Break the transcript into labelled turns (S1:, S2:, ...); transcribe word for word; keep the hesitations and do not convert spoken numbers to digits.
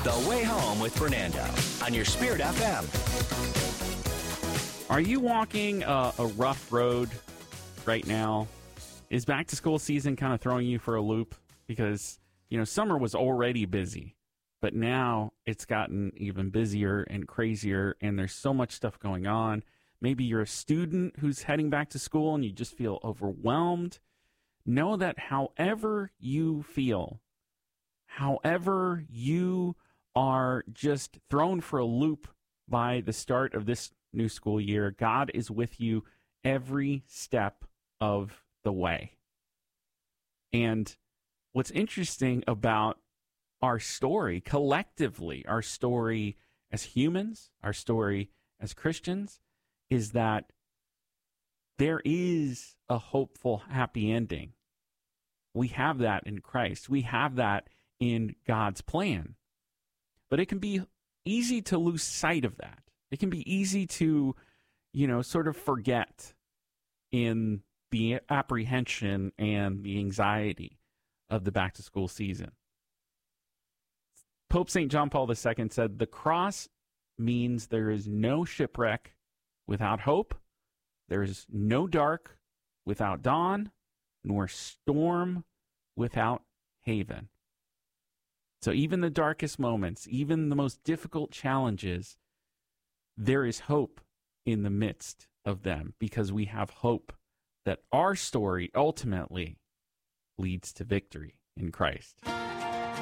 S1: The Way Home with Fernando on your Spirit F M.
S2: Are you walking a, a rough road right now? Is back to school season kind of throwing you for a loop? Because, you know, summer was already busy, but now it's gotten even busier and crazier, and there's so much stuff going on. Maybe you're a student who's heading back to school and you just feel overwhelmed. Know that however you feel, however you are just thrown for a loop by the start of this new school year, God is with you every step of the way. And what's interesting about our story collectively, our story as humans, our story as Christians, is that there is a hopeful, happy ending. We have that in Christ. We have that in God's plan. But it can be easy to lose sight of that. It can be easy to, you know, sort of forget in the apprehension and the anxiety of the back-to-school season. Pope Saint John Paul the Second said, "The cross means there is no shipwreck without hope, there is no dark without dawn, nor storm without haven." So even the darkest moments, even the most difficult challenges, there is hope in the midst of them because we have hope that our story ultimately leads to victory in Christ.